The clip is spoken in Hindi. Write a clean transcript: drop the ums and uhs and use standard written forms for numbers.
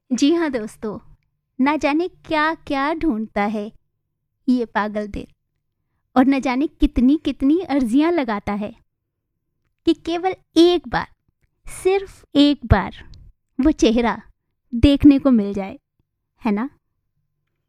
जी हाँ दोस्तों, ना जाने क्या क्या ढूंढता है ये पागल दिल, और न जाने कितनी कितनी अर्जियां लगाता है कि केवल एक बार, सिर्फ एक बार वो चेहरा देखने को मिल जाए, है ना।